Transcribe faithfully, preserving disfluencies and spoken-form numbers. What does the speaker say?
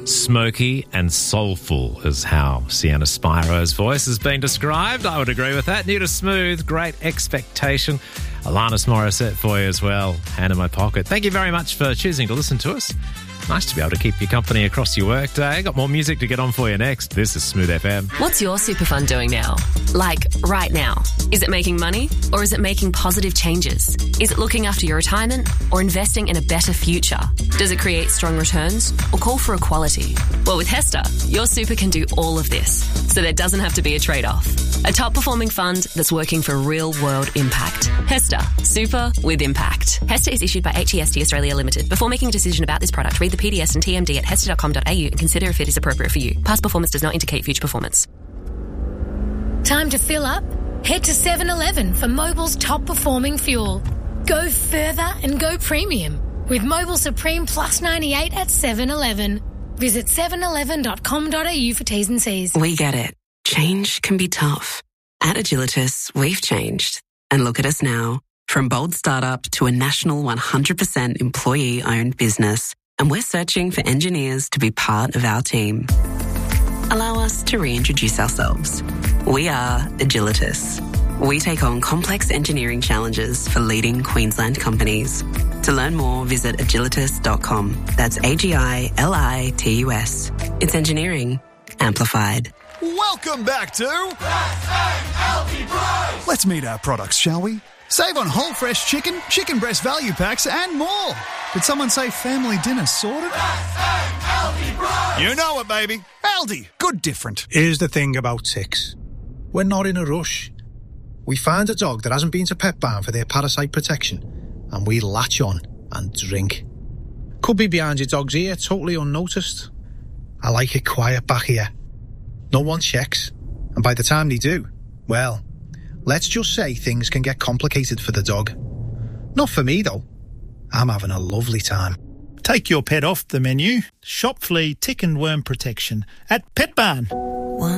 Smoky and soulful is how Sienna Spiro's voice has been described. I would agree with that. New to Smooth, Great Expectation. Alanis Morissette for you as well. Hand in my pocket. Thank you very much for choosing to listen to us. Nice to be able to keep you company across your workday. Got more music to get on for you next. This is Smooth F M. What's your super fund doing now? Like, right now. Is it making money or is it making positive changes? Is it looking after your retirement or investing in a better future? Does it create strong returns or call for equality? Well, with Hester, your super can do all of this, so there doesn't have to be a trade-off. A top-performing fund that's working for real-world impact. Hester, super with impact. Hester is issued by H E S T Australia Limited. Before making a decision about this product, read the P D S and T M D at hester dot com dot a u and consider if it is appropriate for you. Past performance does not indicate future performance. Time to fill up? Head to seven eleven for Mobil's top-performing fuel. Go further and go premium with Mobil Supreme Plus ninety-eight at seven eleven. Visit seven eleven dot com dot a u for T's and C's. We get it. Change can be tough. At Agilitas, we've changed. And look at us now. From bold startup to a national one hundred percent employee-owned business. And we're searching for engineers to be part of our team. Allow us to reintroduce ourselves. We are Agilitas. We take on complex engineering challenges for leading Queensland companies. To learn more, visit agilitas dot com. That's A G I L I T U S. It's engineering amplified. Welcome back to S A L T Price. Let's meet our products, shall we? Save on whole fresh chicken, chicken breast value packs and more. Did someone say family dinner sorted? S A L T Price. You know it, baby. Aldi, good different. Here's the thing about ticks. We're not in a rush. We find a dog that hasn't been to Pet Barn for their parasite protection and we latch on and drink. Could be behind your dog's ear, totally unnoticed. I like it quiet back here. No one checks. And by the time they do, well, let's just say things can get complicated for the dog. Not for me, though. I'm having a lovely time. Take your pet off the menu. Shop flea, tick and worm protection at Pet Barn.